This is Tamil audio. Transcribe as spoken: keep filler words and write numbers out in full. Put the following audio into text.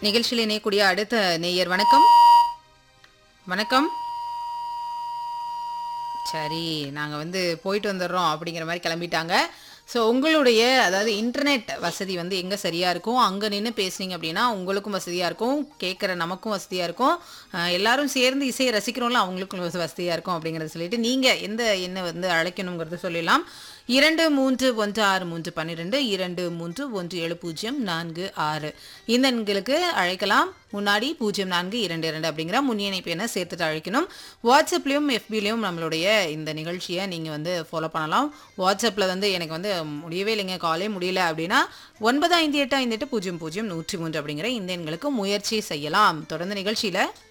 நிகழ்ச்சியில் இணையக்கூடிய அடுத்த நேயர் வணக்கம். வணக்கம். சரி, நாங்க வந்து போயிட்டு வந்துடுறோம் அப்படிங்கிற மாதிரி கிளம்பிட்டாங்க. ஸோ உங்களுடைய அதாவது இன்டர்நெட் வசதி வந்து எங்கே சரியாக இருக்கும், அங்கே நின்று பேசுனீங்க அப்படின்னா உங்களுக்கும் வசதியாக இருக்கும், கேட்குற நமக்கும் வசதியாக இருக்கும், அஹ் எல்லாரும் சேர்ந்து இசையை ரசிக்கிறோம்ல அவங்களுக்கும் வசதியாக இருக்கும் அப்படிங்கிறத சொல்லிட்டு நீங்கள் எந்த எண்ணை வந்து அழைக்கணுங்கிறத சொல்லலாம். இரண்டு மூன்று ஒன்று ஆறு மூன்று பன்னிரெண்டு இரண்டு மூன்று ஒன்று ஏழு பூஜ்ஜியம் நான்கு ஆறு இந்த எண்களுக்கு அழைக்கலாம். முன்னாடி பூஜ்ஜியம் நான்கு இரண்டு இரண்டு அப்படிங்கிற முன்னிணைப்பு எண்ணை சேர்த்துட்டு அழைக்கணும். வாட்ஸ்அப்லேயும் எஃபிலையும் நம்மளுடைய இந்த நிகழ்ச்சியை நீங்கள் வந்து ஃபாலோ பண்ணலாம். வாட்ஸ்அப்பில் வந்து எனக்கு வந்து முடியவே இல்லைங்க, காலே முடியல அப்படின்னா ஒன்பது ஐந்து எட்டு ஐந்து எட்டு பூஜ்ஜியம் பூஜ்ஜியம் நூற்றி மூன்று அப்படிங்கிற இந்த எண்களுக்கு முயற்சி செய்யலாம். தொடர்ந்து நிகழ்ச்சியில்